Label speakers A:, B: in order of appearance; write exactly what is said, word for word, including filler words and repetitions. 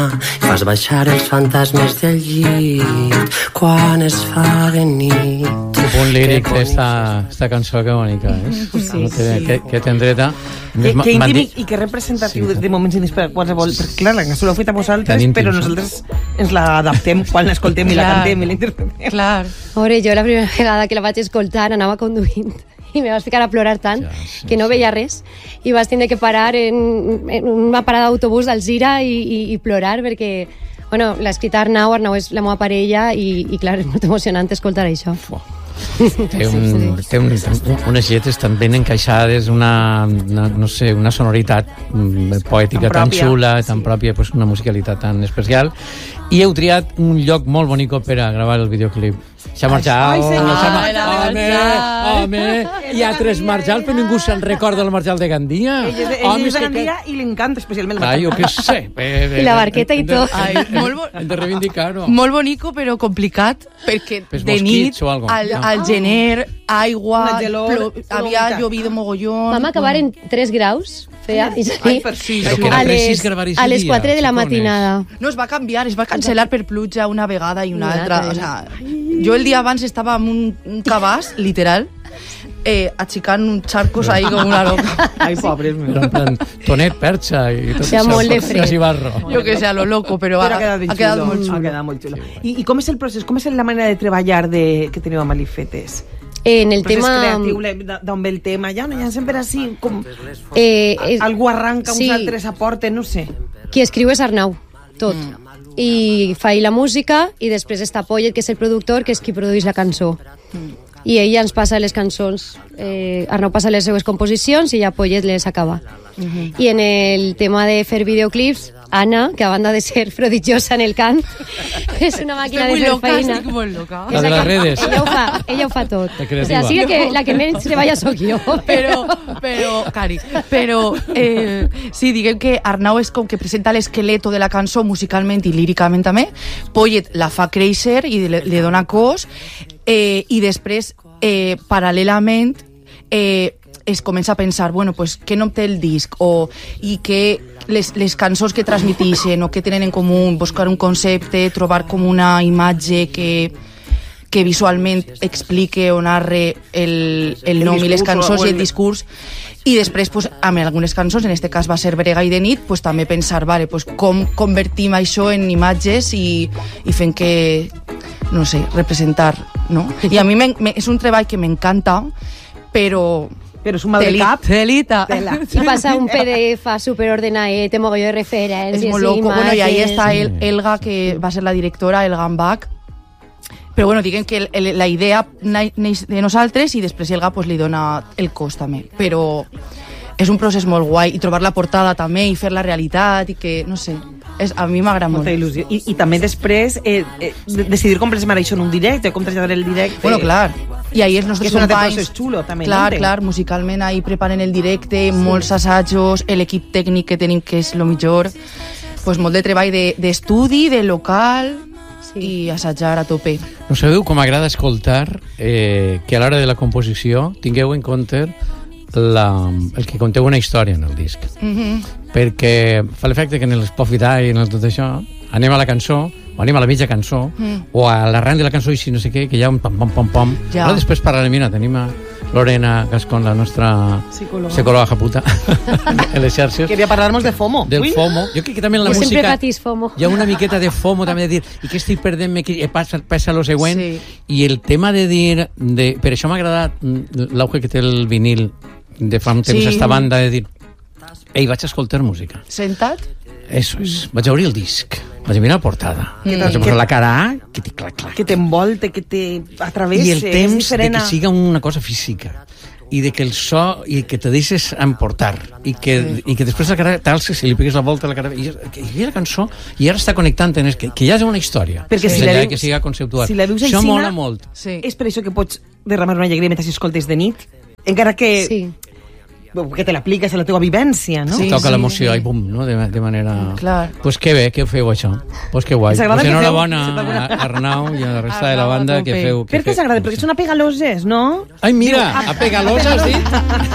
A: Fas baixar els fantasmes del llit quan es fa de nit.
B: Un punt líric d'esta esta cançó, que bonica és.
C: Sí,
B: no, que,
C: sí.
B: que, que tendreta.
C: Que, que íntim i que representatiu sí. de moments inesperats qualsevol. Perquè clar, la cançó l'heu fet a vosaltres, íntim, però nosaltres ens la adaptem quan l'escoltem i la cantem i la interpretem.
D: Clar.
E: Veure, jo la primera vegada que la vaig escoltar anava conduint i me vas ficar a plorar tant ja, sí, que no veia res i vas tindre que parar en, en una parada d'autobús d'Alzira i, i, i plorar perquè, bueno, l'ha escrit Arnau, Arnau és la meva parella i, i clar, és molt emocionant escoltar això.
B: Fuà. Té, un, té un, unes lletres tan ben encaixades, una, una, no sé, una sonoritat poètica tan, tan xula, tan sí. pròpia, pues una musicalitat tan especial, i heu triat un lloc molt bonic per a gravar el videoclip. S'ha marxat, home, home, hi ha tres marjals, però ningú se'n recorda el marjal de Gandia.
C: Ell és de, ell és de Gandia que... i li encanta especialment el marjal.
B: Ah, jo què sé.
E: I la barqueta i tot.
D: Ai, molt bo...
B: Hem de reivindicar-ho.
D: Molt bonico, però complicat, perquè
B: Pes
D: de nit, al,
B: no.
D: al gener, aigua, plo... havia llovido mogollón.
E: Vam acabar en tres graus, feia, i
D: Ai, per sí,
E: sí. A les, a les quatre de la matinada.
D: No, es va canviar, es va cancel·lar per pluja una vegada i una altra. O sea, jo el dia abans estava amb un, un cabàs, literal, eh, aixicant uns xarcos ahí com una loca.
C: Ai, pobres meus.
B: Però en plan, tonet, perxa i tot
E: això. Molt de fred.
D: Jo que sé, a lo loco, però,
C: però ha, quedat
D: ha, quedat molt xulo.
C: Ha quedat molt xulo. I, I com és el procés? Com és la manera de treballar de, que teniu a Malifetes?
E: En el, el
C: tema
E: creatiu,
C: d'on ve el tema, ja no hi ha sempre així com
E: eh, eh,
C: algú arranca,
E: sí.
C: uns altres aporten, no sé.
E: Qui escriu és Arnau, tot. Mm. I fa ell la música i després està Pollet, que és el productor, que és qui produeix la cançó. Mm. I ell ens passa les cançons. Eh, Arnau passa les seues composicions i ja Pollet les acaba. Mm-hmm. I en el tema de fer videoclips, Anna, que a banda de ser prodigiosa en el cant, és una màquina de fer
D: loca,
E: feina.
D: estic molt loca.
B: La de les redes.
E: Ella ho fa, ella ho fa tot.
B: O
E: sigui, sí que la que menys treballa sóc jo.
D: Però, però, Cari, però, eh, sí, diguem que Arnau és com que presenta l'esqueleto de la cançó musicalment i líricament també, Pollet la fa créixer i li, li dona cos, eh, i després, eh, paral·lelament, eh, es comença a pensar, bueno, pues, què no té el disc, o, i que les, les cançons que transmetixen o que tenen en comú, buscar un concepte, trobar com una imatge que, que visualment explique o narre el, el nom el i les cançons i el discurs, i després, pues, amb algunes cançons, en aquest cas va ser Brega i de nit, pues, també pensar, vale, pues, com convertim això en imatges i, i fent que, no sé, representar, no? I a mi me, me, és un treball que m'encanta, però...
C: Però és un mal de cap.
D: Telita.
C: Tela.
E: I passa un P D F superordenat, té mogolló de referències.
D: És molt loco. Bueno, i ahí està el, Elga, que va ser la directora, Elga Ambach. Però bueno, diguem que el, el, la idea neix de nosaltres i després Elga pues, li dona el cos també. Però és un procés molt guai, i trobar la portada també, i fer la realitat, i que, no sé, és, a mi m'agrada molt.
C: Molta il·lusió. I, i també després eh, eh, decidir com plasmar això en un directe, com traslladar el directe.
D: Bueno, clar. I ahí els nostres
C: que és un
D: companys...
C: procés xulo, també.
D: Clar, clar, musicalment ahí preparen el directe, sí. Molts assajos, l'equip tècnic que tenim, que és lo millor, pues molt de treball d'estudi, de, de local, sí. I assajar a tope.
B: No sabeu com m'agrada escoltar eh, que a l'hora de la composició tingueu en compte la, el que conteu una història en el disc. Mm-hmm. Perquè fa l'efecte que en el Spotify i en el tot això anem a la cançó, o anem a la mitja cançó, mm. o a l'arran de la cançó i si no sé què, que hi ha un pam pam pam pam. Ja. Però després parlarem, mira, tenim a Lorena Gascon, la nostra psicòloga, psicòloga puta en les xarxes.
C: Queria parlar-nos de FOMO.
B: Del Ui. FOMO. Jo crec que també en la
E: jo
B: música
E: FOMO.
B: Hi ha una miqueta de FOMO també de dir, i què estic perdent-me, que passa, passa lo següent,
D: sí.
B: I el tema de dir, de, per això m'ha agradat l'auge que té el vinil de fa un temps, sí. Esta banda de dir, ei, vaig escoltar música.
D: Sentat?
B: Eso és. Vaig a obrir el disc, vaig a mirar la portada, mm. vaig a posar la cara A, que te clac, clac.
C: Que t'envolte, que te atravesse.
B: I el temps de que siga una cosa física, i de que el so, i que te deixes emportar, i que, sí. I que després la cara t'alces i li pegues la volta a la cara, i, i, i la cançó, i ara està connectant en que, que ja és una història,
C: perquè si la
B: que siga conceptual.
C: Si la vius
B: això
C: aixina,
B: mola molt.
C: Sí. És per això que pots derramar una llàgrima mentre escoltes de nit, encara que... Sí. Que te l'apliques a la teva vivència, no?
B: Sí, toca sí, l'emoció sí. I bum, no? De, de manera...
D: Clar.
B: Pues que bé que feu això. Pues que guai. Pues enhorabona a Arnau i a la resta Arnau, de la banda que feu... Que
C: per què s'agrada? Perquè són apegaloses, no?
B: Ai, mira, apegaloses, sí?